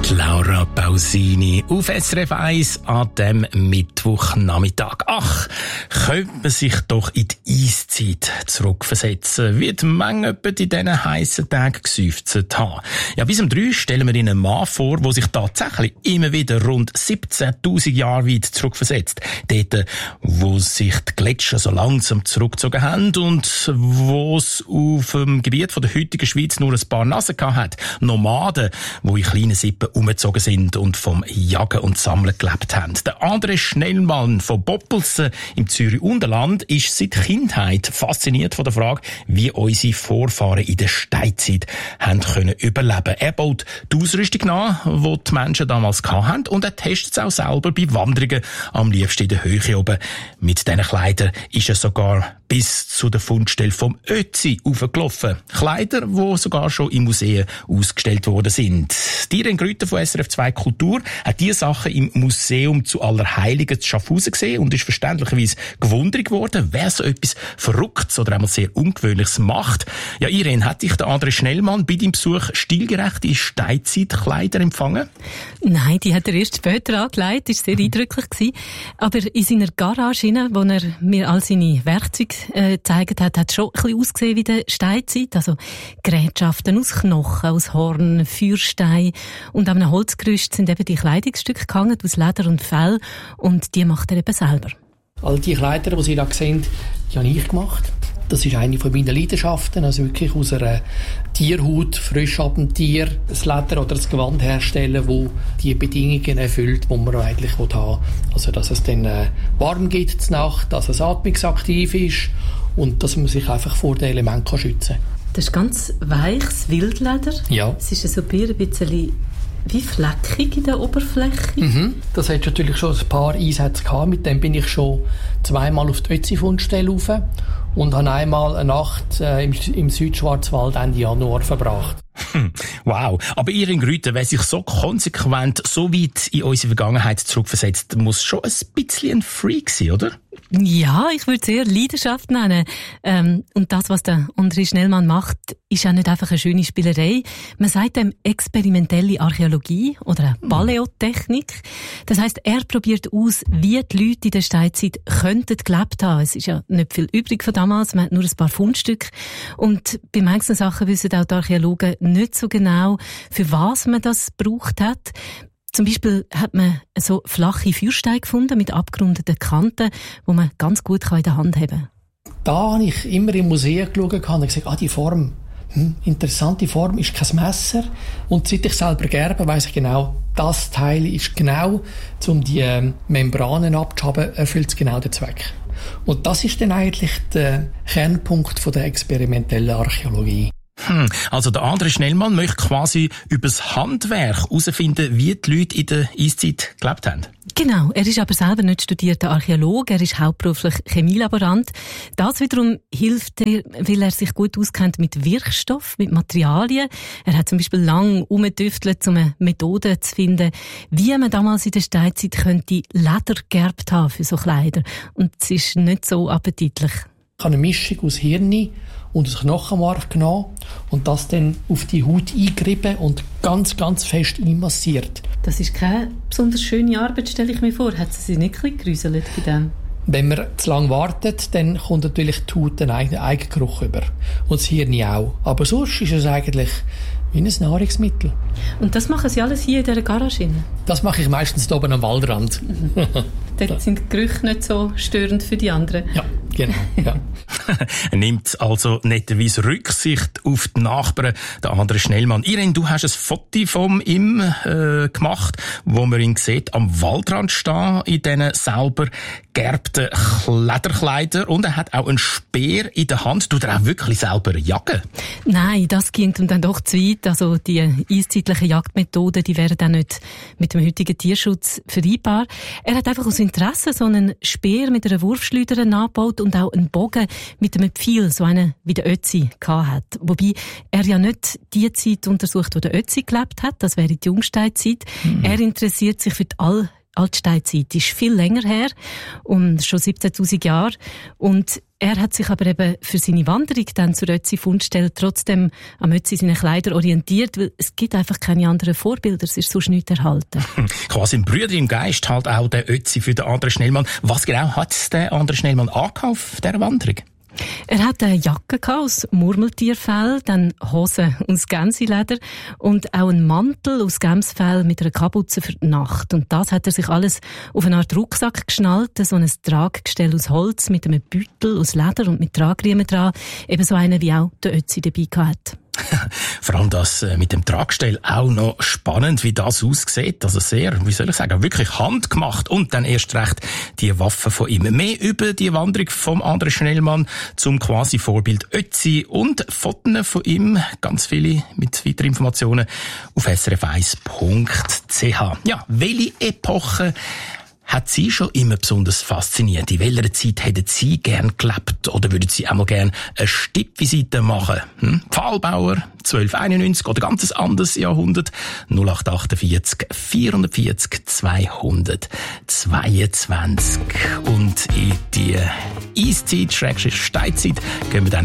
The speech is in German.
Laura Pausini auf SRF 1 an dem Mittwochnachmittag. Ach, könnte man sich doch in die Eiszeit zurückversetzen, wie die Menge in diesen heissen Tagen geseufzt haben. Ja, bis um 3 stellen wir Ihnen einen Mann vor, der sich tatsächlich immer wieder rund 17.000 Jahre weit zurückversetzt. Dort, wo sich die Gletscher so langsam zurückgezogen haben und wo es auf dem Gebiet von der heutigen Schweiz nur ein paar Nasen gehabt hat. Nomaden, die in kleinen Sippen umgezogen sind und vom Jagen und Sammeln gelebt haben. Der André Schnellmann von Boppelsen im Zürich Unterland ist seit Kindheit fasziniert von der Frage, wie unsere Vorfahren in der Steinzeit haben können überleben. Er baut die Ausrüstung nach, die die Menschen damals hatten, und er testet es auch selber bei Wanderungen, am liebsten in der Höhe oben. Mit diesen Kleidern ist er sogar bis zu der Fundstelle vom Ötzi aufgelaufen. Kleider, die sogar schon im Museum ausgestellt worden sind. Die Grüter von SRF 2 Kultur hat diese Sachen im Museum zu Allerheiligen zu Schaffhausen gesehen und ist verständlicherweise gewundert worden, wer so etwas Verrücktes oder einmal sehr Ungewöhnliches macht. Ja, Irene, hat dich der André Schnellmann bei deinem Besuch stilgerechte Steinzeitkleider empfangen? Nein, die hat er erst später angelegt, das war sehr eindrücklich gewesen. Aber in seiner Garage, wo er mir all seine Werkzeuge gezeigt hat, hat es schon ein bisschen ausgesehen wie der Steinzeit. Also Gerätschaften aus Knochen, aus Horn, Feuerstein. Und an einem Holzgerüst sind eben die Kleidungsstücke gehangen aus Leder und Fell, und die macht er eben selber. All die Kleider, die Sie da sehen, die habe ich gemacht. Das ist eine von meinen Leidenschaften, also wirklich aus einer Tierhaut, frisch ab dem Tier, das Leder oder das Gewand herstellen, wo die Bedingungen erfüllt, die man eigentlich haben will. Also, dass es dann warm gibt zur Nacht, dass es atmungsaktiv ist und dass man sich einfach vor den Elementen schützen kann. Das ist ganz weiches Wildleder. Ja. Es ist so ein bisschen wie fleckig in der Oberfläche. Mhm. Das hat natürlich schon ein paar Einsätze gehabt. Mit dem bin ich schon zweimal auf die Ötzi-Fundstelle rauf und habe einmal eine Nacht im Südschwarzwald Ende Januar verbracht. Wow. Aber Irene Grüter, wer sich so konsequent so weit in unsere Vergangenheit zurückversetzt, muss schon ein bisschen ein Freak sein, oder? Ja, ich würde es eher Leidenschaft nennen. Und das, was der André Schnellmann macht, ist auch nicht einfach eine schöne Spielerei. Man sagt dem experimentelle Archäologie oder Paläotechnik. Das heisst, er probiert aus, wie die Leute in der Steinzeit könnten gelebt haben. Es ist ja nicht viel übrig von damals, man hat nur ein paar Fundstücke. Und bei manchen Sachen wissen auch die Archäologen nicht so genau, für was man das gebraucht hat. Zum Beispiel hat man so flache Feuersteine gefunden mit abgerundeten Kanten, die man ganz gut in der Hand haben kann. Da habe ich immer im Museum geschaut und gesagt, die Form, interessante Form, ist kein Messer. Und seit ich selber gerbe, weiss ich genau, das Teil ist genau, um die Membranen abzuhaben, erfüllt es genau den Zweck. Und das ist dann eigentlich der Kernpunkt von der experimentellen Archäologie. Also der André Schnellmann möchte quasi über das Handwerk herausfinden, wie die Leute in der Eiszeit gelebt haben. Genau, er ist aber selber nicht studierter Archäologe, er ist hauptberuflich Chemielaborant. Das wiederum hilft er, weil er sich gut auskennt mit Wirkstoff, mit Materialien. Er hat zum Beispiel lange umgetüftelt, um eine Methode zu finden, wie man damals in der Steinzeit könnte Leder gegerbt haben für so Kleider. Und es ist nicht so appetitlich. Ich habe eine Mischung aus Hirn und aus Knochenmark genommen und das dann auf die Haut eingerieben und ganz, ganz fest einmassiert. Das ist keine besonders schöne Arbeit, stelle ich mir vor. Hat sie sich nicht ein bisschen gerüselt bei dem? Wenn man zu lange wartet, dann kommt natürlich die Haut einen eigenen Geruch über. Und das Hirn auch. Aber sonst ist es eigentlich wie ein Nahrungsmittel. Und das machen Sie alles hier in dieser Garage? Das mache ich meistens hier oben am Waldrand. Dort sind die Gerüche nicht so störend für die anderen. Ja, genau. Ja. Er nimmt also netterweise Rücksicht auf die Nachbarn, der André Schnellmann. Irene, du hast ein Foto von ihm gemacht, wo man ihn sieht, am Waldrand stehen, in diesen selber gegerbten Lederkleidern. Und er hat auch einen Speer in der Hand. Tut er auch wirklich selber jagen? Nein, das geht ihm dann doch zu weit. Also die eiszeitlichen Jagdmethoden, die wären dann nicht mit dem heutigen Tierschutz vereinbar. Er hat einfach aus Interesse so einen Speer mit einer Wurfschleuder nachgebaut und auch einen Bogen mit einem Pfeil, so einen wie der Ötzi hat. Wobei er ja nicht die Zeit untersucht, wo der Ötzi gelebt hat, das wäre die Jungsteinzeit. Er interessiert sich für die Altsteinzeit ist viel länger her und schon 17'000 Jahre. Und er hat sich aber eben für seine Wanderung dann zur Ötzi-Fundstelle trotzdem am Ötzi seine Kleider orientiert, weil es gibt einfach keine anderen Vorbilder, es ist so nichts erhalten. Quasi ein Brüder im Geist halt auch der Ötzi für den André Schnellmann. Was genau hat der André Schnellmann angekauft auf dieser Wanderung? Er hat eine Jacke aus Murmeltierfell, dann Hosen aus Gänseleder und auch einen Mantel aus Gemsfell mit einer Kapuze für die Nacht. Und das hat er sich alles auf eine Art Rucksack geschnallt, so ein Traggestell aus Holz mit einem Beutel aus Leder und mit Tragriemen dran, ebenso einen wie auch der Ötzi dabei hatte. Vor allem das mit dem Tragstell auch noch spannend, wie das aussieht. Also sehr, wie soll ich sagen, wirklich handgemacht. Und dann erst recht die Waffe von ihm. Mehr über die Wanderung vom André Schnellmann zum quasi Vorbild Ötzi und Fotos von ihm, ganz viele mit weiteren Informationen auf srf1.ch. Ja, welche Epoche hat Sie schon immer besonders fasziniert? In welcher Zeit hätten Sie gern gelebt? Oder würden Sie einmal gern eine Stippvisite machen? Pfahlbauer, 1291 oder ganz anderes Jahrhundert? 0848 440 222. Und in die Eiszeit, Steinzeit, gehen wir dann